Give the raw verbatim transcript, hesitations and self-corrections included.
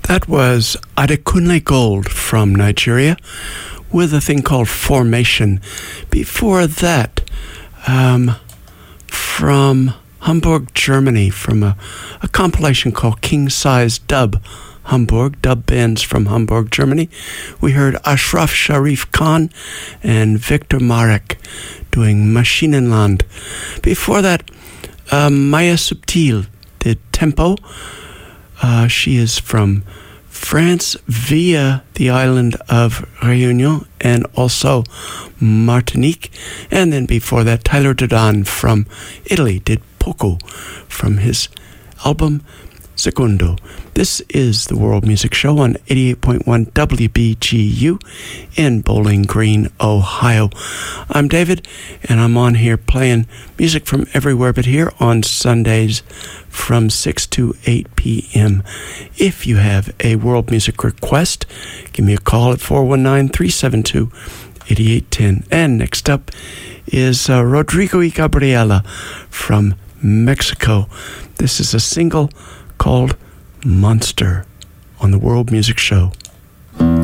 That was Adekunle Gold from Nigeria with a thing called Formation. Before that, um, from Hamburg, Germany, from a, a compilation called King Size Dub Hamburg, dub bands from Hamburg, Germany, we heard Ashraf Sharif Khan and Victor Marek doing Maschinenland. Before that, uh, Maya Subtil did Tempo. Uh, she is from France via the island of Réunion and also Martinique. And then before that, Tyler Dudan from Italy did Poco from his album Secondo. This is the World Music Show on eighty-eight point one W B G U in Bowling Green, Ohio. I'm David, and I'm on here playing music from everywhere but here on Sundays from six to eight p.m. If you have a world music request, give me a call at four one nine, three seven two, eight eight one zero. And next up is uh, Rodrigo y Gabriela from Mexico. This is a single called Monster on the World Music Show.